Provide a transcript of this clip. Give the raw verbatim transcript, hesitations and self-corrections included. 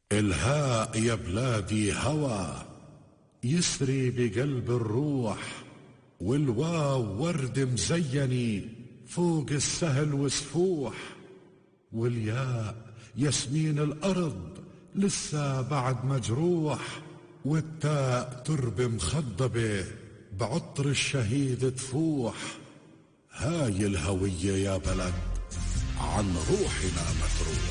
الهاء يا بلادي هوى يسري بقلب الروح، والواو ورد مزيني فوق السهل وسفوح، والياء ياسمين الأرض لسه بعد مجروح، والتاء ترب مخضبة بعطر الشهيد تفوح. هاي الهوية يا بلد عن روحنا متروح.